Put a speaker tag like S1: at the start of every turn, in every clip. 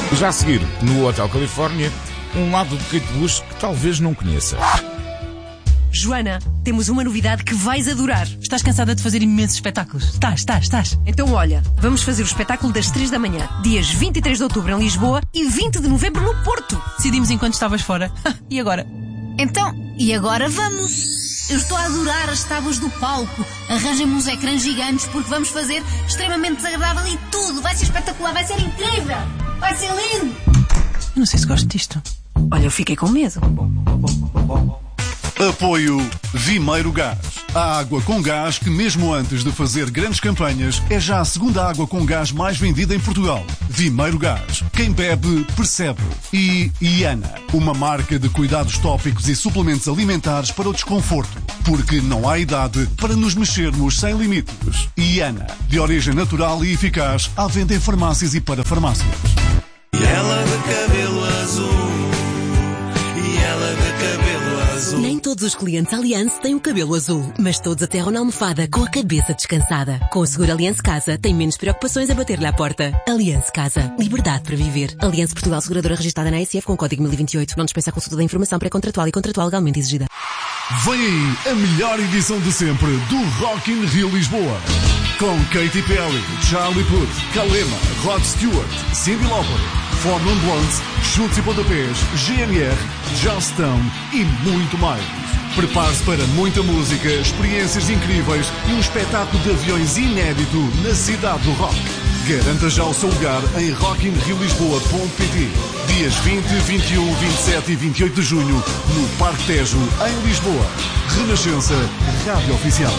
S1: Já a seguir, no Hotel Califórnia, um lado de Kate Bush que talvez não conheça.
S2: Joana, temos uma novidade que vais adorar.
S3: Estás cansada de fazer imensos espetáculos? Estás.
S2: Então olha, vamos fazer o espetáculo das 3 da manhã, dias 23 de outubro em Lisboa e 20 de novembro no Porto.
S3: Decidimos enquanto estavas fora. E agora?
S4: Então, e agora vamos? Eu estou a adorar as tábuas do palco. Arranjem-me uns ecrãs gigantes porque vamos fazer extremamente desagradável e tudo. Vai ser espetacular, vai ser incrível. Vai ser lindo.
S3: Eu não sei se gosto disto.
S2: Olha, eu fiquei com medo.
S5: Apoio Vimeiro Gás. A água com gás que, mesmo antes de fazer grandes campanhas, é já a segunda água com gás mais vendida em Portugal. Vimeiro Gás. Quem bebe, percebe. E Iana, uma marca de cuidados tópicos e suplementos alimentares para o desconforto. Porque não há idade para nos mexermos sem limites. Iana, de origem natural e eficaz, à venda em farmácias e para farmácias.
S6: E ela de cabelo azul. E ela de cabelo azul.
S7: Nem todos os clientes Allianz têm o cabelo azul, mas todos aterram na almofada com a cabeça descansada. Com o seguro Allianz Casa, tem menos preocupações a bater-lhe à porta. Allianz Casa. Liberdade para viver. Allianz Portugal, seguradora registrada na ASF com código 1028. Não dispensa a consulta da informação pré-contratual e contratual legalmente exigida.
S5: Vem aí a melhor edição de sempre do Rock in Rio Lisboa. Com Katy Perry, Charlie Puth, Kalema, Rod Stewart, Cyndi Lauper, Four Non Blondes, Chutes e Pontapés, GNR, Johnstone e muito mais. Prepare-se para muita música, experiências incríveis e um espetáculo de aviões inédito na cidade do rock. Garanta já o seu lugar em rockinriolisboa.pt. Dias 20, 21, 27 e 28 de junho no Parque Tejo, em Lisboa. Renascença, Rádio Oficial.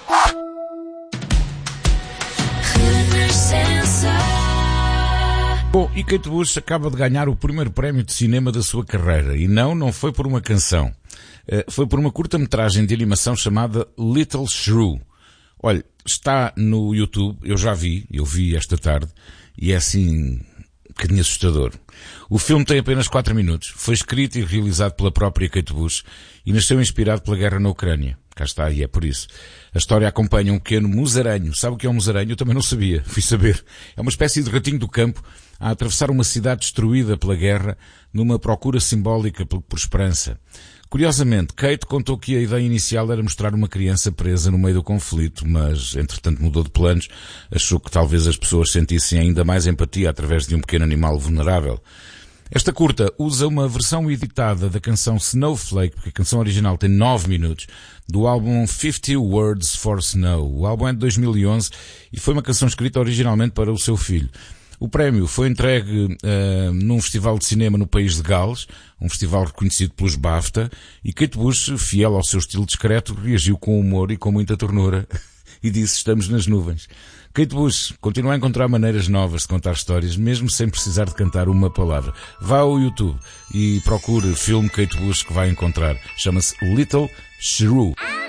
S1: Bom, e Kate Bush acaba de ganhar o primeiro prémio de cinema da sua carreira. E não foi por uma canção. Foi por uma curta-metragem de animação chamada Little Shrew. Olha, está no YouTube, eu vi esta tarde, e é assim, um bocadinho assustador. O filme tem apenas 4 minutos, foi escrito e realizado pela própria Kate Bush e nasceu inspirado pela guerra na Ucrânia. Cá está, e é por isso. A história acompanha um pequeno musaranho. Sabe o que é um musaranho? Eu também não sabia, fui saber. É uma espécie de ratinho do campo a atravessar uma cidade destruída pela guerra numa procura simbólica por esperança. Curiosamente, Kate contou que a ideia inicial era mostrar uma criança presa no meio do conflito, mas, entretanto, mudou de planos. Achou que talvez as pessoas sentissem ainda mais empatia através de um pequeno animal vulnerável. Esta curta usa uma versão editada da canção Snowflake, porque a canção original tem 9 minutos, do álbum 50 Words for Snow. O álbum é de 2011 e foi uma canção escrita originalmente para o seu filho. O prémio foi entregue num festival de cinema no país de Gales, um festival reconhecido pelos BAFTA, e Kate Bush, fiel ao seu estilo discreto, reagiu com humor e com muita ternura e disse: estamos nas nuvens. Kate Bush continua a encontrar maneiras novas de contar histórias, mesmo sem precisar de cantar uma palavra. Vá ao YouTube e procure filme Kate Bush que vai encontrar. Chama-se Little Shrew.